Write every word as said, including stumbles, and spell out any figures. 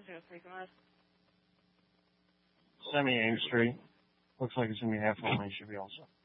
Semi Ames Street. Looks like it's gonna be half full. They should be all set.